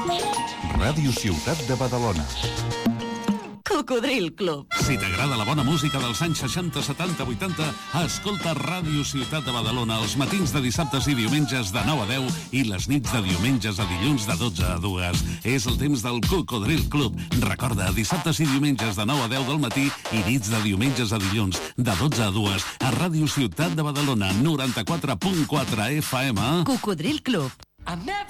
Ràdio Ciutat de Badalona. Cocodril Club. Si t'agrada la bona música dels anys 60, 70, 80, escolta Ràdio Ciutat de Badalona els matins de dissabtes i diumenges de 9 a 10 i les nits de diumenges a dilluns de 12 a 2. És el temps del Cocodril Club. Recorda, dissabtes i diumenges de 9 a 10 del matí i nits de diumenges a dilluns de 12 a 2 a Ràdio Ciutat de Badalona, 94.4 FM. Cocodril Club. I'm never